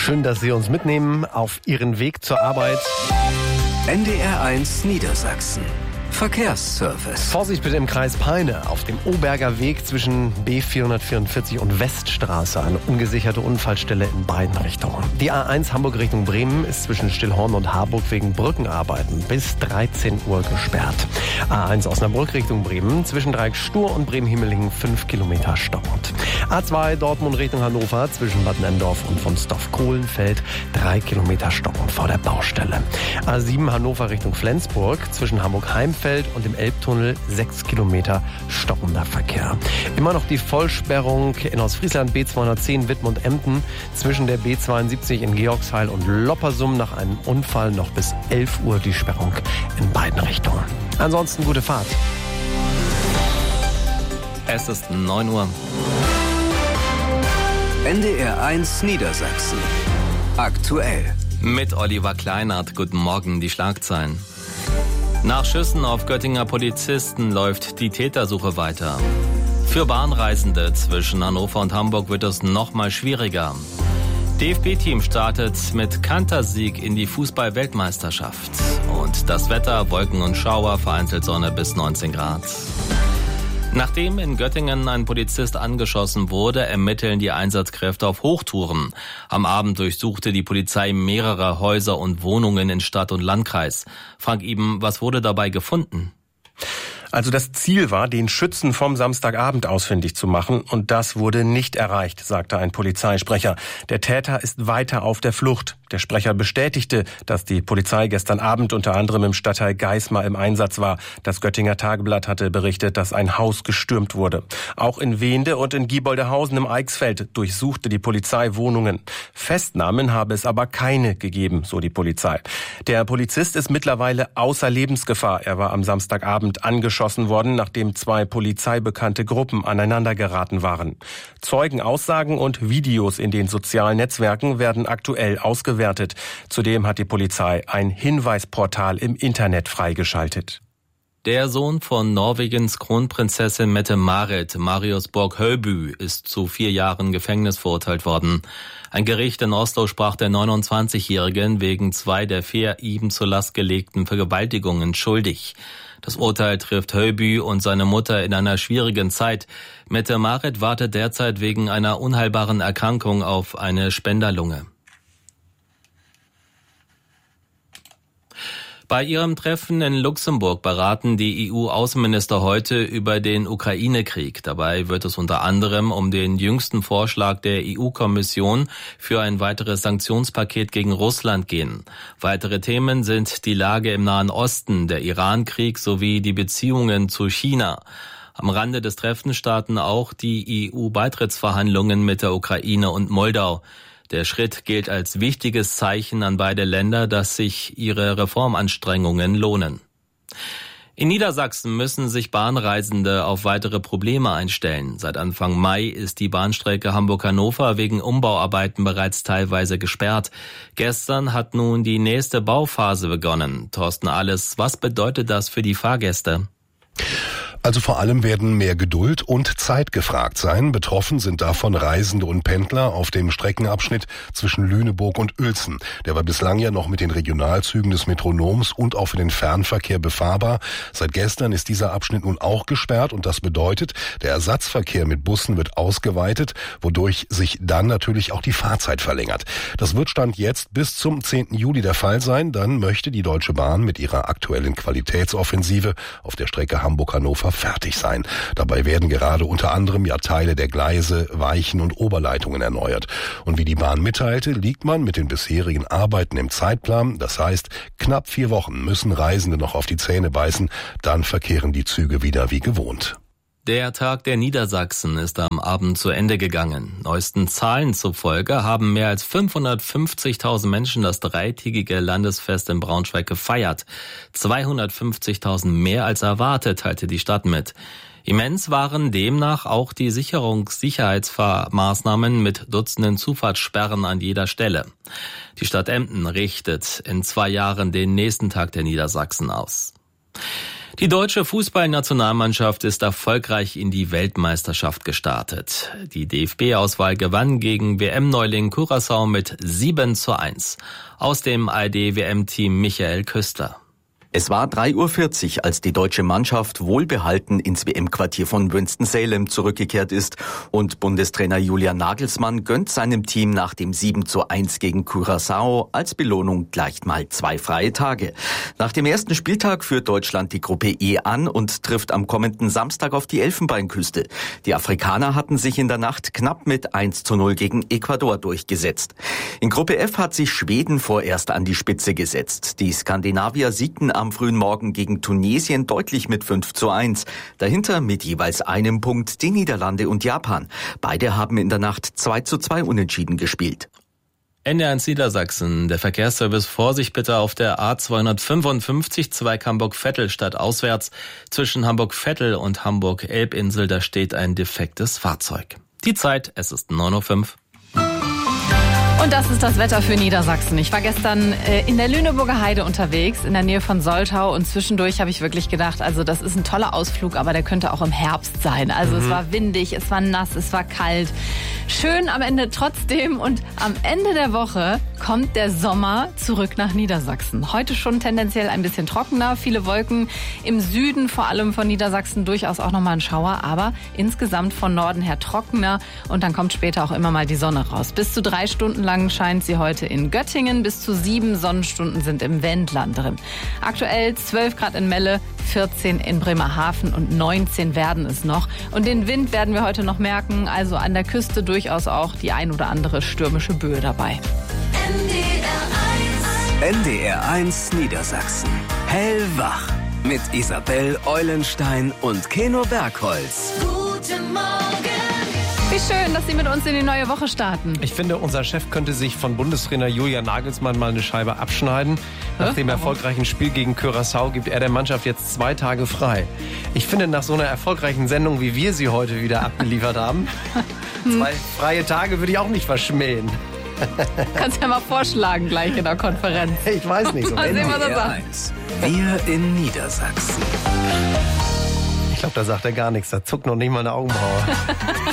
Schön, dass Sie uns mitnehmen auf Ihren Weg zur Arbeit. NDR1 Niedersachsen. Verkehrsservice. Vorsicht bitte im Kreis Peine. Auf dem Oberger Weg zwischen B444 und Weststraße eine ungesicherte Unfallstelle in beiden Richtungen. Die A1 Hamburg Richtung Bremen ist zwischen Stillhorn und Harburg wegen Brückenarbeiten bis 13 Uhr gesperrt. A1 Osnabrück Richtung Bremen zwischen Dreieck Stur und Bremen-Himmelingen 5 Kilometer stockend. A2 Dortmund Richtung Hannover zwischen Bad Nenndorf und von Stoff-Kohlenfeld 3 Kilometer stockend vor der Baustelle. A7 Hannover Richtung Flensburg zwischen Hamburg-Heimfeld und im Elbtunnel 6 Kilometer stockender Verkehr. Immer noch die Vollsperrung in Ostfriesland B210 Wittmund-Emden zwischen der B72 in Georgsheil und Loppersum nach einem Unfall noch bis 11 Uhr die Sperrung in beiden Richtungen. Ansonsten gute Fahrt. Es ist 9 Uhr. NDR1 Niedersachsen. Aktuell. Mit Oliver Kleinert. Guten Morgen, die Schlagzeilen. Nach Schüssen auf Göttinger Polizisten läuft die Tätersuche weiter. Für Bahnreisende zwischen Hannover und Hamburg wird es noch mal schwieriger. DFB-Team startet mit Kantersieg in die Fußball-Weltmeisterschaft. Und das Wetter, Wolken und Schauer, vereinzelt Sonne bis 19 Grad. Nachdem in Göttingen ein Polizist angeschossen wurde, ermitteln die Einsatzkräfte auf Hochtouren. Am Abend durchsuchte die Polizei mehrere Häuser und Wohnungen in Stadt und Landkreis. Frank Iben, was wurde dabei gefunden? Also das Ziel war, den Schützen vom Samstagabend ausfindig zu machen, und das wurde nicht erreicht, sagte ein Polizeisprecher. Der Täter ist weiter auf der Flucht. Der Sprecher bestätigte, dass die Polizei gestern Abend unter anderem im Stadtteil Geismar im Einsatz war. Das Göttinger Tageblatt hatte berichtet, dass ein Haus gestürmt wurde. Auch in Wehnde und in Gieboldehausen im Eichsfeld durchsuchte die Polizei Wohnungen. Festnahmen habe es aber keine gegeben, so die Polizei. Der Polizist ist mittlerweile außer Lebensgefahr. Er war am Samstagabend angeschossen worden, nachdem 2 polizeibekannte Gruppen aneinandergeraten waren. Zeugenaussagen und Videos in den sozialen Netzwerken werden aktuell ausgewertet. Zudem hat die Polizei ein Hinweisportal im Internet freigeschaltet. Der Sohn von Norwegens Kronprinzessin Mette-Marit, Marius Borg-Høiby, ist zu 4 Jahren Gefängnis verurteilt worden. Ein Gericht in Oslo sprach der 29-Jährigen wegen 2 der 4 ihm zur Last gelegten Vergewaltigungen schuldig. Das Urteil trifft Høiby und seine Mutter in einer schwierigen Zeit. Mette-Marit wartet derzeit wegen einer unheilbaren Erkrankung auf eine Spenderlunge. Bei ihrem Treffen in Luxemburg beraten die EU-Außenminister heute über den Ukraine-Krieg. Dabei wird es unter anderem um den jüngsten Vorschlag der EU-Kommission für ein weiteres Sanktionspaket gegen Russland gehen. Weitere Themen sind die Lage im Nahen Osten, der Iran-Krieg sowie die Beziehungen zu China. Am Rande des Treffens starten auch die EU-Beitrittsverhandlungen mit der Ukraine und Moldau. Der Schritt gilt als wichtiges Zeichen an beide Länder, dass sich ihre Reformanstrengungen lohnen. In Niedersachsen müssen sich Bahnreisende auf weitere Probleme einstellen. Seit Anfang Mai ist die Bahnstrecke Hamburg-Hannover wegen Umbauarbeiten bereits teilweise gesperrt. Gestern hat nun die nächste Bauphase begonnen. Thorsten Alles, was bedeutet das für die Fahrgäste? Also vor allem werden mehr Geduld und Zeit gefragt sein. Betroffen sind davon Reisende und Pendler auf dem Streckenabschnitt zwischen Lüneburg und Uelzen. Der war bislang ja noch mit den Regionalzügen des Metronoms und auch für den Fernverkehr befahrbar. Seit gestern ist dieser Abschnitt nun auch gesperrt, und das bedeutet, der Ersatzverkehr mit Bussen wird ausgeweitet, wodurch sich dann natürlich auch die Fahrzeit verlängert. Das wird Stand jetzt bis zum 10. Juli der Fall sein. Dann möchte die Deutsche Bahn mit ihrer aktuellen Qualitätsoffensive auf der Strecke Hamburg-Hannover fertig sein. Dabei werden gerade unter anderem ja Teile der Gleise, Weichen und Oberleitungen erneuert. Und wie die Bahn mitteilte, liegt man mit den bisherigen Arbeiten im Zeitplan. Das heißt, knapp 4 Wochen müssen Reisende noch auf die Zähne beißen. Dann verkehren die Züge wieder wie gewohnt. Der Tag der Niedersachsen ist am Abend zu Ende gegangen. Neuesten Zahlen zufolge haben mehr als 550.000 Menschen das dreitägige Landesfest in Braunschweig gefeiert. 250.000 mehr als erwartet, teilte die Stadt mit. Immens waren demnach auch die Sicherheitsmaßnahmen mit Dutzenden Zufahrtssperren an jeder Stelle. Die Stadt Emden richtet in 2 Jahren den nächsten Tag der Niedersachsen aus. Die deutsche Fußballnationalmannschaft ist erfolgreich in die Weltmeisterschaft gestartet. Die DFB-Auswahl gewann gegen WM-Neuling Curaçao mit 7:1. Aus dem ARD-WM-Team Michael Küster. Es war 3:40 Uhr, als die deutsche Mannschaft wohlbehalten ins WM-Quartier von Winston-Salem zurückgekehrt ist und Bundestrainer Julian Nagelsmann gönnt seinem Team nach dem 7:1 gegen Curaçao als Belohnung gleich mal 2 freie Tage. Nach dem ersten Spieltag führt Deutschland die Gruppe E an und trifft am kommenden Samstag auf die Elfenbeinküste. Die Afrikaner hatten sich in der Nacht knapp mit 1:0 gegen Ecuador durchgesetzt. In Gruppe F hat sich Schweden vorerst an die Spitze gesetzt. Die Skandinavier siegten am frühen Morgen gegen Tunesien deutlich mit 5:1. Dahinter mit jeweils einem Punkt die Niederlande und Japan. Beide haben in der Nacht 2:2 unentschieden gespielt. NDR1 Niedersachsen. Der Verkehrsservice: Vorsicht bitte auf der A255 Zweig Hamburg-Vettel statt auswärts. Zwischen Hamburg-Vettel und Hamburg-Elbinsel, da steht ein defektes Fahrzeug. Die Zeit, es ist 9:05 Uhr. Und das ist das Wetter für Niedersachsen. Ich war gestern in der Lüneburger Heide unterwegs, in der Nähe von Soltau. Und zwischendurch habe ich wirklich gedacht, also das ist ein toller Ausflug, aber der könnte auch im Herbst sein. Also es war windig, es war nass, es war kalt. Schön am Ende trotzdem. Und am Ende der Woche kommt der Sommer zurück nach Niedersachsen. Heute schon tendenziell ein bisschen trockener. Viele Wolken im Süden, vor allem von Niedersachsen, durchaus auch nochmal ein Schauer. Aber insgesamt von Norden her trockener. Und dann kommt später auch immer mal die Sonne raus. Bis zu 3 Stunden lang scheint sie heute in Göttingen. Bis zu 7 Sonnenstunden sind im Wendland drin. Aktuell 12 Grad in Melle, 14 in Bremerhaven und 19 werden es noch. Und den Wind werden wir heute noch merken. Also an der Küste durchaus auch die ein oder andere stürmische Böe dabei. NDR1 Niedersachsen. Hellwach. Mit Isabel Eulenstein und Keno Bergholz. Guten Morgen. Wie schön, dass Sie mit uns in die neue Woche starten. Ich finde, unser Chef könnte sich von Bundestrainer Julian Nagelsmann mal eine Scheibe abschneiden. Nach dem erfolgreichen Spiel gegen Curaçao gibt er der Mannschaft jetzt 2 Tage frei. Ich finde, nach so einer erfolgreichen Sendung, wie wir sie heute wieder abgeliefert haben, 2 freie Tage würde ich auch nicht verschmähen. Kannst ja mal vorschlagen gleich in der Konferenz. Ich weiß nicht. So Mal sehen, was er sagt. Wir in Niedersachsen. Ich glaube, da sagt er gar nichts. Da zuckt noch nicht mal eine Augenbraue.